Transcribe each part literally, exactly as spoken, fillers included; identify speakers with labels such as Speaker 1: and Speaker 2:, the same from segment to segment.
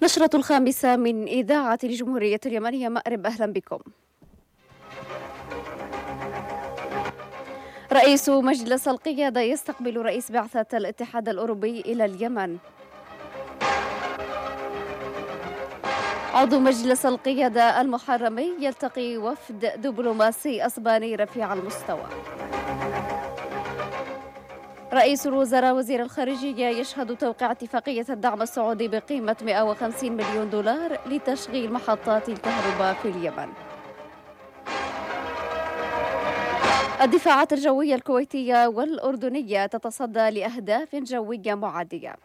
Speaker 1: نشرة الخامسة من إذاعة الجمهورية اليمنية مأرب، أهلا بكم. رئيس مجلس القيادة يستقبل رئيس بعثة الاتحاد الأوروبي إلى اليمن. عضو مجلس القيادة المحرمي يلتقي وفد دبلوماسي أسباني رفيع المستوى. رئيس الوزراء وزير الخارجية يشهد توقيع اتفاقية الدعم السعودي بقيمة مئة وخمسين مليون دولار لتشغيل محطات الكهرباء في اليمن. الدفاعات الجوية الكويتية والأردنية تتصدى لأهداف جوية معادية.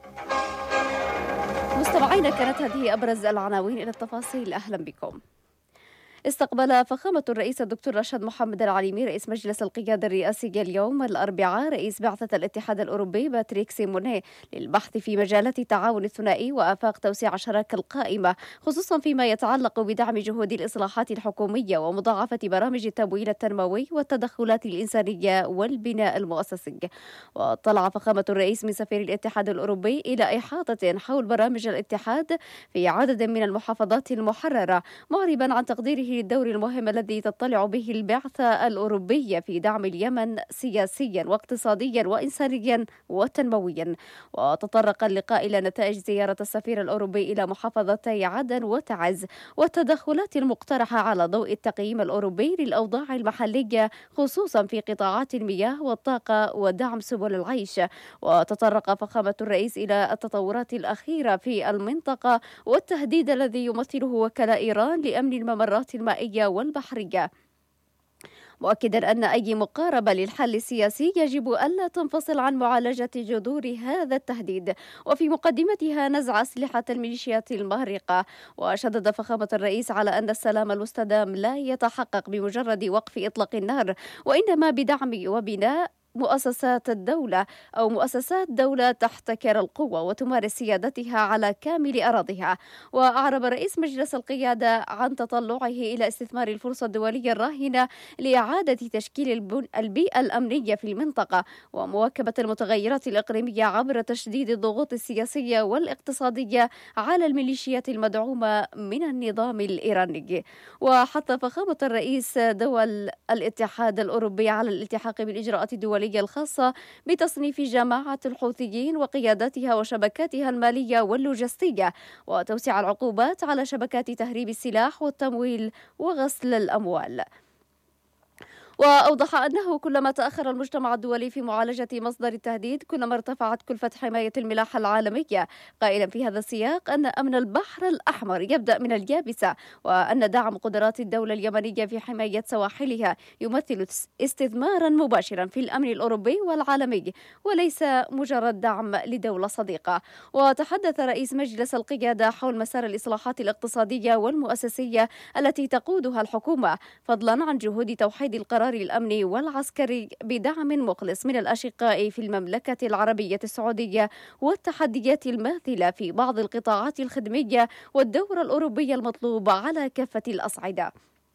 Speaker 1: مستمعينا، كانت هذه أبرز العناوين. إلى التفاصيل، أهلا بكم. استقبل فخامة الرئيس الدكتور رشاد محمد العليمي رئيس مجلس القيادة الرئاسي اليوم الأربعاء رئيس بعثة الاتحاد الأوروبي باتريك سيمونيه للبحث في مجالات التعاون الثنائي وآفاق توسيع الشراكة القائمة، خصوصا فيما يتعلق بدعم جهود الإصلاحات الحكومية ومضاعفة برامج التمويل التنموي والتدخلات الإنسانية والبناء المؤسسي. واطلع فخامة الرئيس من سفير الاتحاد الأوروبي إلى إحاطة حول برامج الاتحاد في عدد من المحافظات المحررة، معربا عن تقديره للدور المهم الذي تطلع به البعثة الأوروبية في دعم اليمن سياسيا واقتصاديا وإنسانيا وتنمويا. وتطرق اللقاء إلى نتائج زيارة السفير الأوروبي إلى محافظتي عدن وتعز والتدخلات المقترحة على ضوء التقييم الأوروبي للأوضاع المحلية، خصوصا في قطاعات المياه والطاقة ودعم سبل العيش. وتطرق فخامة الرئيس إلى التطورات الأخيرة في المنطقة والتهديد الذي يمثله وكلاء إيران لأمن الممرات المائية والبحرية، مؤكدا أن أي مقاربة للحل السياسي يجب ألا تنفصل عن معالجة جذور هذا التهديد، وفي مقدمتها نزع أسلحة الميليشيات المارقة. وشدد فخامة الرئيس على أن السلام المستدام لا يتحقق بمجرد وقف إطلاق النار، وإنما بدعم وبناء مؤسسات الدولة أو مؤسسات دولة تحتكر القوة وتمارس سيادتها على كامل أراضيها. وأعرب رئيس مجلس القيادة عن تطلعه إلى استثمار الفرصة الدولية الراهنة لإعادة تشكيل البيئة الأمنية في المنطقة ومواكبة المتغيرات الإقليمية عبر تشديد الضغوط السياسية والاقتصادية على الميليشيات المدعومة من النظام الإيراني. وحث فخامة الرئيس دول الاتحاد الأوروبي على الالتحاق بالإجراءات الدولية الخاصة بتصنيف جماعة الحوثيين وقياداتها وشبكاتها المالية واللوجستية، وتوسيع العقوبات على شبكات تهريب السلاح والتمويل وغسل الأموال. وأوضح أنه كلما تأخر المجتمع الدولي في معالجة مصدر التهديد كلما ارتفعت كلفة حماية الملاحة العالمية، قائلا في هذا السياق أن أمن البحر الأحمر يبدأ من اليابسة، وأن دعم قدرات الدولة اليمنية في حماية سواحلها يمثل استثمارا مباشرا في الأمن الأوروبي والعالمي وليس مجرد دعم لدولة صديقة. وتحدث رئيس مجلس القيادة حول مسار الإصلاحات الاقتصادية والمؤسسية التي تقودها الحكومة، فضلا عن جهود توحيد القرار الأمني والعسكري بدعم مخلص من الأشقاء في المملكة العربية السعودية، والتحديات الماثلة في بعض القطاعات الخدمية والدور الأوروبي المطلوب على كافة الأصعدة.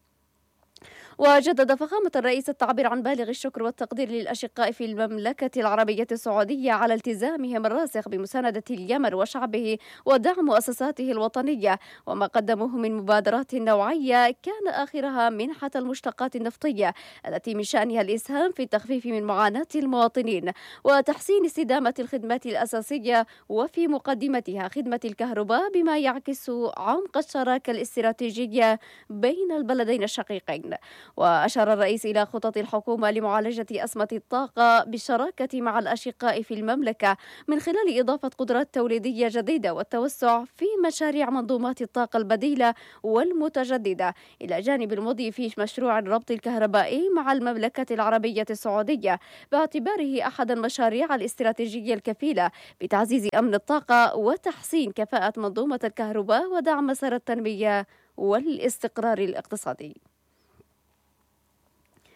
Speaker 1: وجدد فخامة الرئيس التعبير عن بالغ الشكر والتقدير للأشقاء في المملكة العربية السعودية على التزامهم الراسخ بمساندة اليمن وشعبه ودعم مؤسساته الوطنية وما قدموه من مبادرات نوعية، كان آخرها منحة المشتقات النفطية التي من شأنها الإسهام في التخفيف من معاناة المواطنين وتحسين استدامة الخدمات الأساسية، وفي مقدمتها خدمة الكهرباء، بما يعكس عمق الشراكة الاستراتيجية بين البلدين الشقيقين. وأشار الرئيس إلى خطط الحكومة لمعالجة أزمة الطاقة بالشراكة مع الأشقاء في المملكة من خلال إضافة قدرات توليدية جديدة والتوسع في مشاريع منظومات الطاقة البديلة والمتجددة، إلى جانب المضي في مشروع الربط الكهربائي مع المملكة العربية السعودية باعتباره أحد المشاريع الاستراتيجية الكفيلة بتعزيز أمن الطاقة وتحسين كفاءة منظومة الكهرباء ودعم مسار التنمية والاستقرار الاقتصادي.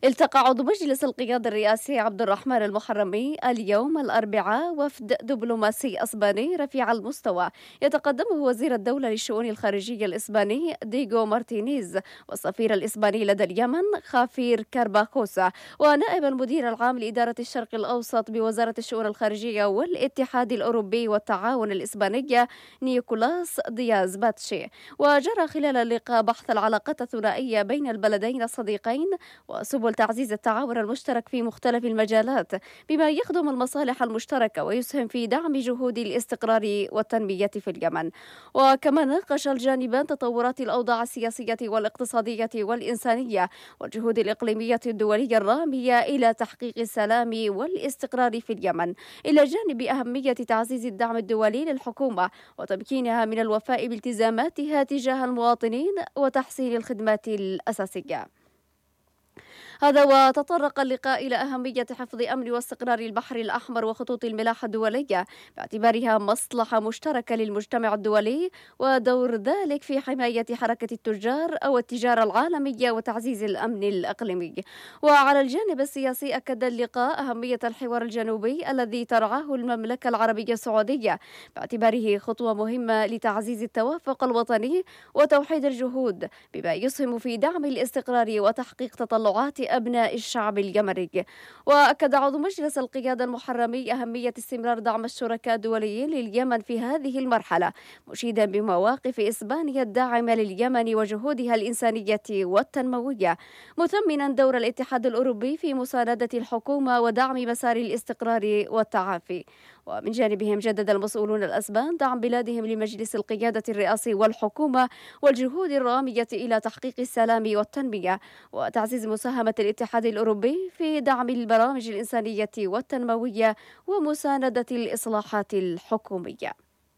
Speaker 1: التقى عضو مجلس القيادة الرئاسي عبد الرحمن المحرمي اليوم الأربعاء وفد دبلوماسي أسباني رفيع المستوى يتقدمه وزير الدولة للشؤون الخارجية الإسباني ديغو مارتينيز، والسفير الإسباني لدى اليمن خافير كارباكوسا، ونائب المدير العام لإدارة الشرق الأوسط بوزارة الشؤون الخارجية والاتحاد الأوروبي والتعاون الإسباني نيكولاس دياز باتشي. وجرى خلال اللقاء بحث العلاقات الثنائية بين البلدين الصديقين وسبل تعزيز التعاون المشترك في مختلف المجالات بما يخدم المصالح المشتركة ويسهم في دعم جهود الاستقرار والتنمية في اليمن. وكما ناقش الجانبان تطورات الأوضاع السياسية والاقتصادية والإنسانية والجهود الإقليمية الدولية الرامية إلى تحقيق السلام والاستقرار في اليمن، إلى جانب أهمية تعزيز الدعم الدولي للحكومة وتمكينها من الوفاء بالتزاماتها تجاه المواطنين وتحسين الخدمات الأساسية. هذا وتطرق اللقاء إلى أهمية حفظ أمن واستقرار البحر الأحمر وخطوط الملاحة الدولية باعتبارها مصلحة مشتركة للمجتمع الدولي، ودور ذلك في حماية حركة التجار أو التجارة العالمية وتعزيز الأمن الإقليمي. وعلى الجانب السياسي أكد اللقاء أهمية الحوار الجنوبي الذي ترعاه المملكة العربية السعودية باعتباره خطوة مهمة لتعزيز التوافق الوطني وتوحيد الجهود بما يسهم في دعم الاستقرار وتحقيق تطلعات أبناء الشعب اليمني. وأكد عضو مجلس القيادة المحرمي أهمية استمرار دعم الشركاء الدوليين لليمن في هذه المرحلة، مشيدا بمواقف إسبانيا الداعمة لليمن وجهودها الإنسانية والتنموية، مثمنا دور الاتحاد الأوروبي في مساندة الحكومة ودعم مسار الاستقرار والتعافي. ومن جانبهم جدد المسؤولون الأسبان دعم بلادهم لمجلس القيادة الرئاسي والحكومة والجهود الرامية إلى تحقيق السلام والتنمية وتعزيز مساهمة الاتحاد الأوروبي في دعم البرامج الإنسانية والتنموية ومساندة الإصلاحات الحكومية.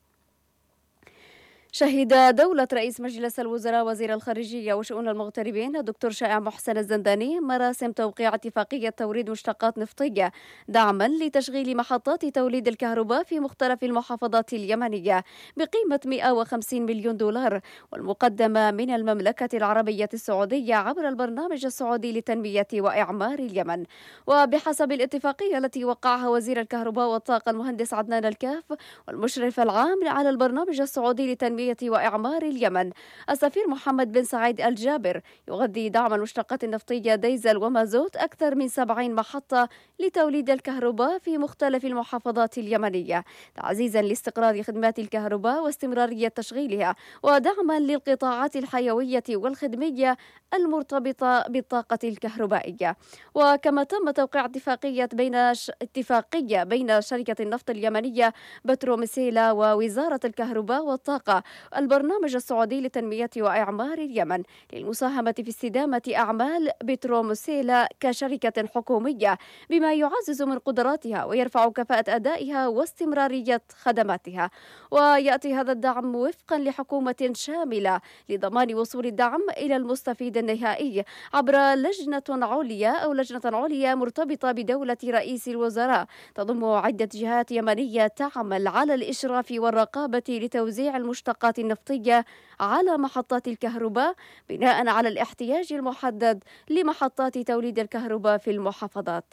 Speaker 1: شهد دولة رئيس مجلس الوزراء وزير الخارجية وشؤون المغتربين الدكتور شائع محسن الزنداني مراسم توقيع اتفاقية توريد مشتقات نفطية دعما لتشغيل محطات توليد الكهرباء في مختلف المحافظات اليمنية بقيمة مئة وخمسين مليون دولار، والمقدمة من المملكة العربية السعودية عبر البرنامج السعودي لتنمية وإعمار اليمن. وبحسب الاتفاقية التي وقعها وزير الكهرباء والطاقة المهندس عدنان الكاف والمشرف العام على البرنامج السعودي لتنمية وإعمار اليمن السفير محمد بن سعيد الجابر، يغذي دعم المشتقات النفطية ديزل ومازوت أكثر من سبعين محطة لتوليد الكهرباء في مختلف المحافظات اليمنية، تعزيزا لاستقرار خدمات الكهرباء واستمرارية تشغيلها ودعما للقطاعات الحيوية والخدمية المرتبطة بالطاقة الكهربائية. وكما تم توقيع اتفاقية بين اتفاقية بين شركة النفط اليمنية بترومسيلا ووزارة الكهرباء والطاقة البرنامج السعودي لتنمية وإعمار اليمن للمساهمة في استدامة أعمال بترومسيلا كشركة حكومية بما يعزز من قدراتها ويرفع كفاءة أدائها واستمرارية خدماتها. ويأتي هذا الدعم وفقا لحكومة شاملة لضمان وصول الدعم إلى المستفيد النهائي عبر لجنة عليا أو لجنة عليا مرتبطة بدولة رئيس الوزراء تضم عدة جهات يمنية تعمل على الإشراف والرقابة لتوزيع المشتقات النفطية على محطات الكهرباء بناء على الاحتياج المحدد لمحطات توليد الكهرباء في المحافظات.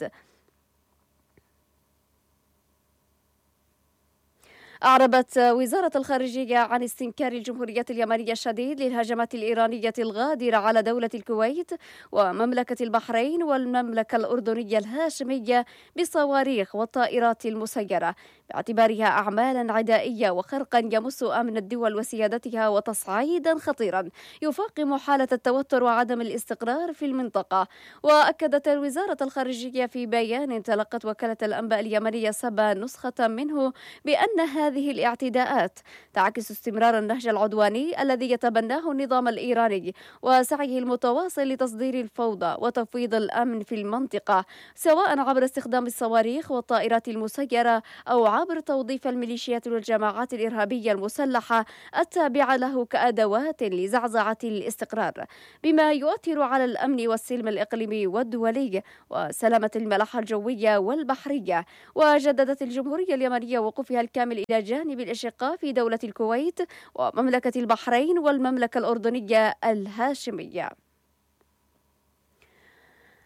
Speaker 1: أعربت وزارة الخارجية عن استنكار الجمهورية اليمنية الشديد للهجمات الإيرانية الغادرة على دولة الكويت ومملكة البحرين والمملكة الأردنية الهاشمية بالصواريخ والطائرات المسيرة باعتبارها أعمالا عدائية وخرقا يمس أمن الدول وسيادتها وتصعيدا خطيرا يفاقم حالة التوتر وعدم الاستقرار في المنطقة. وأكدت وزارة الخارجية في بيان تلقت وكالة الأنباء اليمنية سبا نسخة منه بأن هذه الاعتداءات تعكس استمرار النهج العدواني الذي يتبناه النظام الإيراني وسعيه المتواصل لتصدير الفوضى وتفويض الأمن في المنطقة، سواء عبر استخدام الصواريخ والطائرات المسيرة أو عبر توظيف الميليشيات والجماعات الإرهابية المسلحة التابعة له كأدوات لزعزعة الاستقرار، بما يؤثر على الأمن والسلم الإقليمي والدولي وسلامة الملاحة الجوية والبحرية. وجددت الجمهورية اليمنية وقوفها الكامل إلى جانب الأشقاء في دولة الكويت ومملكة البحرين والمملكة الأردنية الهاشمية.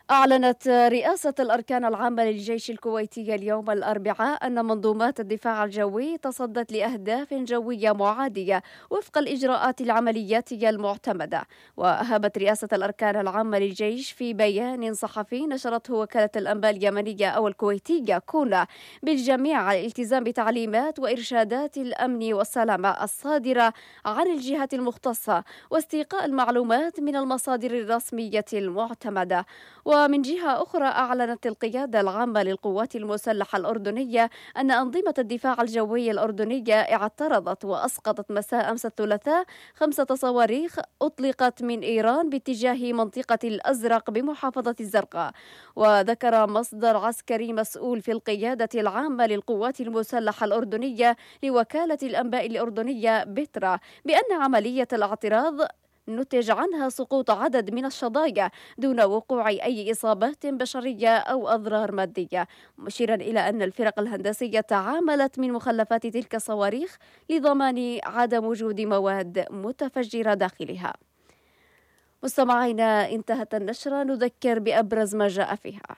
Speaker 1: أعلنت رئاسة الأركان العامة للجيش الكويتي اليوم الأربعاء أن منظومات الدفاع الجوي تصدت لأهداف جوية معادية وفق الإجراءات العملياتية المعتمدة. وأهابت رئاسة الأركان العامة للجيش في بيان صحفي نشرته وكالة الأنباء اليمنية أو الكويتية كونا بالجميع على الالتزام بتعليمات وإرشادات الأمن والسلامة الصادرة عن الجهات المختصة واستيقاء المعلومات من المصادر الرسمية المعتمدة. ومن جهة أخرى أعلنت القيادة العامة للقوات المسلحة الأردنية أن أنظمة الدفاع الجوي الأردنية اعترضت وأسقطت مساء أمس الثلاثاء خمسة صواريخ أطلقت من إيران باتجاه منطقة الأزرق بمحافظة الزرقاء. وذكر مصدر عسكري مسؤول في القيادة العامة للقوات المسلحة الأردنية لوكالة الأنباء الأردنية بترا بأن عملية الاعتراض نتج عنها سقوط عدد من الشظايا دون وقوع أي إصابات بشرية أو أضرار مادية، مشيرا إلى أن الفرق الهندسية تعاملت من مخلفات تلك الصواريخ لضمان عدم وجود مواد متفجرة داخلها. مستمعينا، انتهت النشرة، نذكر بأبرز ما جاء فيها.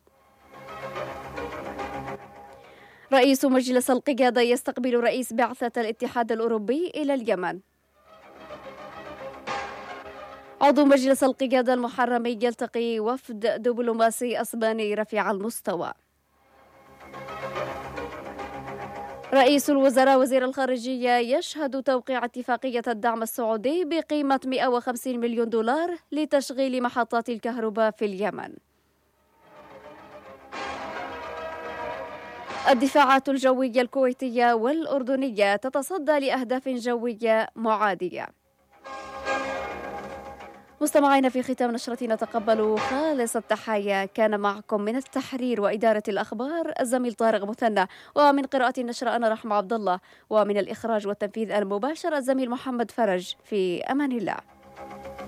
Speaker 1: رئيس مجلس القيادة يستقبل رئيس بعثة الاتحاد الأوروبي إلى اليمن. عضو مجلس القيادة المحرمي يلتقي وفد دبلوماسي أسباني رفيع المستوى. رئيس الوزراء وزير الخارجية يشهد توقيع اتفاقية الدعم السعودي بقيمة مئة وخمسين مليون دولار لتشغيل محطات الكهرباء في اليمن. الدفاعات الجوية الكويتية والأردنية تتصدى لأهداف جوية معادية. مستمعينا، في ختام نشرتنا تقبلوا خالص التحايا. كان معكم من التحرير وإدارة الأخبار الزميل طارق مثنى، ومن قراءة النشرة أنا رحمة عبد الله، ومن الإخراج والتنفيذ المباشر الزميل محمد فرج. في أمان الله.